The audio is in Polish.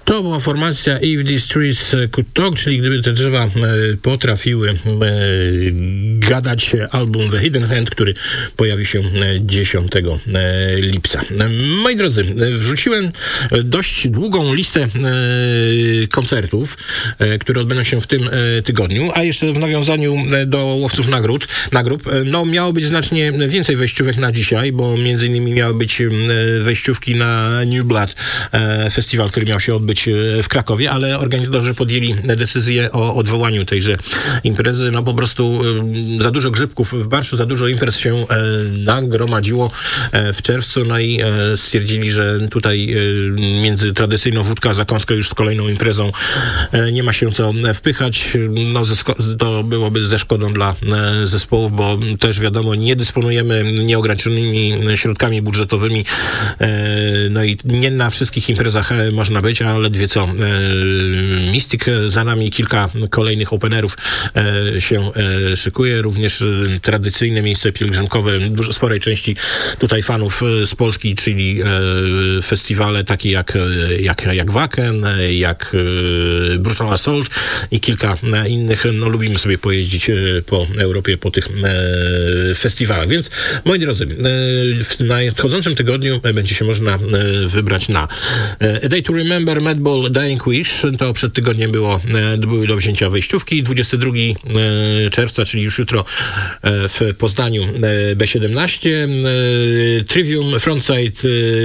To była formacja If These Trees Could Talk, czyli gdyby te drzewa potrafiły gadać, album The Hidden Hand, który pojawi się 10 lipca. Moi drodzy, wrzuciłem dość długą listę koncertów, które odbędą się w tym tygodniu, a jeszcze w nawiązaniu do łowców nagród, no miało być znacznie więcej wejściówek na dzisiaj, bo między innymi miały być wejściówki na New Blood festiwal, który miał się odbyć w Krakowie, ale organizatorzy podjęli decyzję o odwołaniu tejże imprezy. No po prostu za dużo grzybków w Barszu, za dużo imprez się nagromadziło w czerwcu, no i stwierdzili, że tutaj między tradycyjną wódką a zakąską już z kolejną imprezą nie ma się co wpychać. No to byłoby ze szkodą dla zespołów, bo też wiadomo, nie dysponujemy nieograniczonymi środkami budżetowymi, no i nie na wszystkich imprezach można być, ale ledwie co. Mystic za nami, kilka kolejnych openerów się szykuje, również tradycyjne miejsce pielgrzymkowe sporej części tutaj fanów z Polski, czyli festiwale takie jak Wacken, jak Brutal Assault i kilka innych. No lubimy sobie pojeździć po Europie, po tych festiwalach. Więc moi drodzy, w nadchodzącym tygodniu będzie się można wybrać na A Day to Remember, Madball, Dying Wish. To przed tygodniem były do wzięcia wejściówki. 22 czerwca, czyli już jutro w Poznaniu B17. Trivium, Frontside,